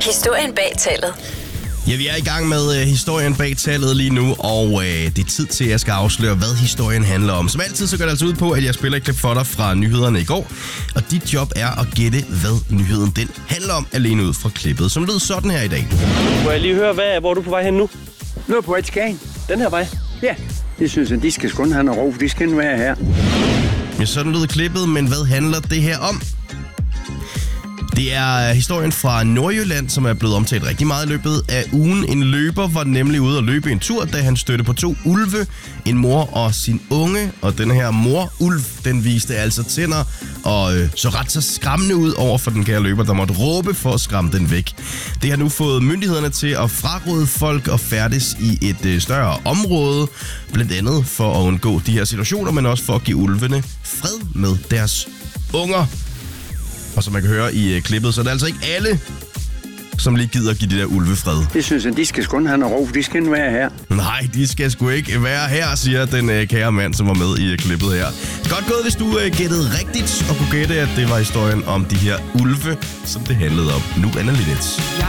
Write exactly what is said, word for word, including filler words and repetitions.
Historien bag tallet. Ja, vi er i gang med øh, historien bag tallet lige nu, og øh, det er tid til, at jeg skal afsløre, hvad historien handler om. Som altid, så går det altså ud på, at jeg spiller et klip for dig fra nyhederne i går, og dit job er at gætte, hvad nyheden den handler om, alene ud fra klippet, som lød sådan her i dag. Må jeg lige høre, hvad, hvor er du på vej hen nu? Nu er på vej til Skagen. Den her vej? Ja, det synes jeg, de skal skynde have noget ro, for de skal ikke være her. Ja, sådan lød klippet, men hvad handler det her om? Det er historien fra Nordjylland, som er blevet omtalt rigtig meget i løbet af ugen. En løber var nemlig ude at løbe en tur, da han stødte på to ulve, en mor og sin unge. Og den her mor-ulv, den viste altså tænder og øh, så ret så skræmmende ud over for den kære løber, der måtte råbe for at skræmme den væk. Det har nu fået myndighederne til at fraråde folk at færdes i et øh, større område, blandt andet for at undgå de her situationer, men også for at give ulvene fred med deres unger. Og som man kan høre i klippet, så er det altså ikke alle, som lige gider give de der ulve fred. Det synes jeg, de skal skynde have noget ro, for de skal ikke være her. Nej, de skal sgu ikke være her, siger den øh, kære mand, som var med i klippet her. Godt gået, hvis du øh, gættede rigtigt, og kunne gætte, at det var historien om de her ulve, som det handlede om. Nu Anna Linnet.